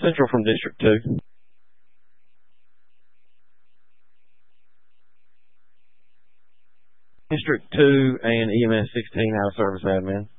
Central from District 2. District 2 and EMS 16 out of service admin.